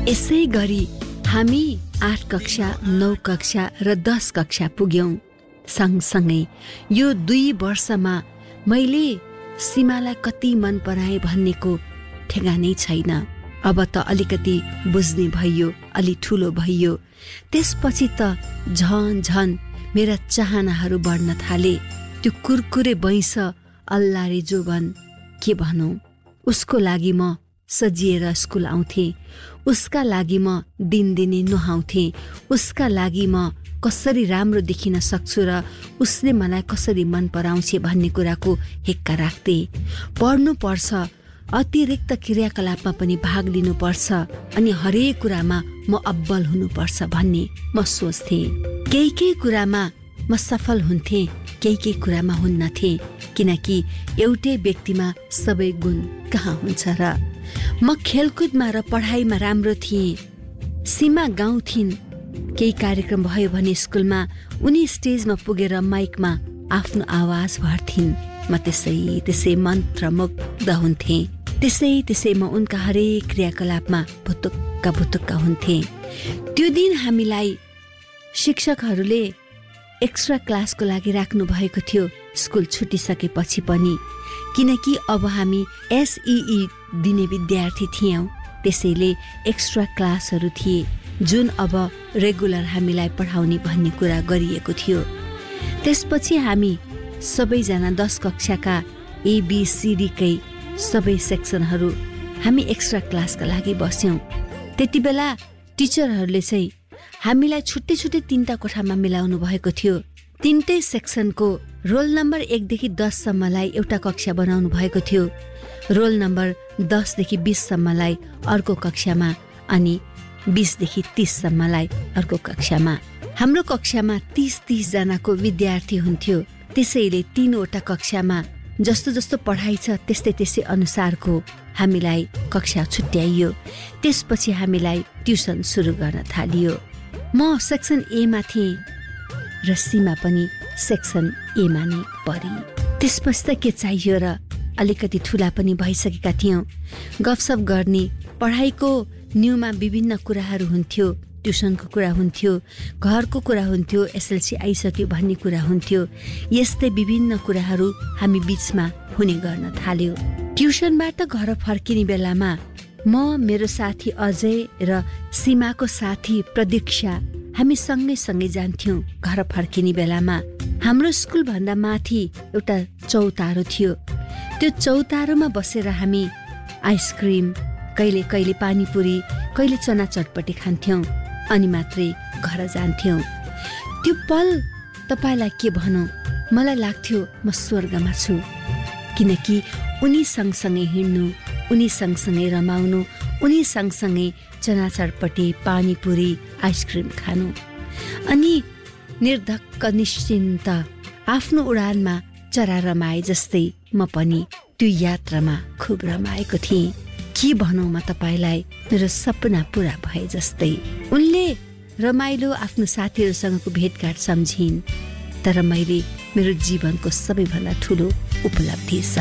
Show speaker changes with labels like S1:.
S1: यसै गरी हामी 8 कक्षा 9 कक्षा र 10 कक्षा पुग्यौं। सँगसँगै यो 2 वर्षमा मैले सीमालाई कति मन पराए भन्नेको ठेगानै छैन। अब त अलिकति बुझ्ने भइयो, अलि ठुलो भइयो। त्यसपछि त झन मेरा चाहनाहरू बढ्न थाले। त्यो कुरकुरे बैंस अल्लारे जोबन के भनौं। उसको लागि म सजिएर स्कुल आउँथे, उसका लागि म दिनदिनै नुहाउँथे, उसका लागि म कसरी राम्रो देखिन सक्छु र उसले मलाई कसरी मन पराउँछ भन्ने कुराको हेक्का राख्थे। पढ्नु पर्छ, अतिरिक्त क्रियाकलापमा पनि भाग लिनुपर्छ अनि हरेक कुरामा म अब्बल हुनुपर्छ भन्ने म सोच्थे। केही कुरामा म सफल हुन्थे, केही कुरामा हुन्नथे, किनकि एउटै व्यक्तिमा सबै गुण कहाँ हुन्छ र। म खेलकुदमा र पढाइमा राम्रो थिएँ। सीमा गाउँ थिइन्। केही कार्यक्रम भयो भने स्कुलमा उनी स्टेजमा पुगेर माइकमा आफ्नो आवाज भर्थिन्। म त्यसै मन्त्रमुग्ध हुन्थे। त्यसै म उनका हरेक क्रियाकलापमा भुतुक्का हुन्थे। त्यो दिन हामीलाई शिक्षकहरूले एक्स्ट्रा क्लासको लागि राख्नु भएको थियो स्कुल छुटिसकेपछि पनि, किनकि अब हामी एसईई दिने विद्यार्थी थियौं। त्यसैले एक्स्ट्रा क्लासहरू थिए जुन अब रेगुलर हामीलाई पढाउने भन्ने कुरा गरिएको थियो। त्यसपछि हामी सबैजना 10 कक्षाका ABCD कै सबै सेक्सनहरू हामी एक्स्ट्रा क्लासका लागि बस्यौं। त्यति बेला टिचरहरूले चाहिँ हामीलाई छुट्टै 3टा कोठामा मिलाउनु भएको थियो। 3टै सेक्सनको रोल नम्बर 1 देखि 10 सम्मलाई एउटा कक्षा बनाउनु भएको थियो। रोल नम्बर 10 देखि 20 सम्मलाई अर्को कक्षामा अनि 20 देखि 30 सम्मलाई अर्को कक्षामा। हाम्रो कक्षामा 30 जनाको विद्यार्थी हुन्थ्यो। त्यसैले 3वटा कक्षामा जस्तो पढाइ छ त्यस्तै अनुसारको हामीलाई कक्षा छुट्याइयो। त्यसपछि हामीलाई ट्युसन सुरु गर्न थालियो। म सेक्सन A मा थिएँ र सीमा पनि सेक्सन A मा नै परी। त्यसपछि त के चाहियो र, अलिकति ठुला पनि भइसकेका थियौं। गफसफ गर्ने, पढाइको न्यूमा विभिन्न कुराहरू हुन्थ्यो। ट्युसनको कुरा हुन्थ्यो, घरको कुरा हुन्थ्यो, SLC आइसक्यो भन्ने कुरा हुन्थ्यो। यस्तै विभिन्न कुराहरू हामी बीचमा हुने गर्न थाल्यो। ट्युसनबाट घर फर्किने बेलामा म, मेरो साथी अजय र सीमाको साथी प्रतीक्षा हामी सँगै जान्थ्यौं। घर फर्किने बेलामा हाम्रो स्कुल भन्दा माथि एउटा चौतारो थियो। त्यो चौतारोमा बसेर हामी आइसक्रिम, कहिले पानीपुरी, कहिले चना चटपटी खान्थ्यौं अनि मात्रै घर जान्थ्यौं। त्यो पल तपाईलाई के भनौं, मलाई लाग्थ्यो म स्वर्गमा छु, किनकि उनी सँगसँगै हिँड्नु, उनी सँगसँगै रमाउनु, उनी सँगसँगै चना चटपटी, पानीपुरी, आइसक्रिम खानु अनि निर्धक्क निश्चिन्त आफ्नो उडानमा चरा रमाए जस्तै म पनि त्यो यात्रामा खुब रमाएको थिएँ। के भनौं म तपाईलाई, मेरो सपना पूरा भए जस्तै। उनले रमाइलो आफ्नो साथीहरूसँगको भेटघाट सम्झिन्, तर मैले मेरो जीवनको सबैभन्दा ठुलो उपलब्धि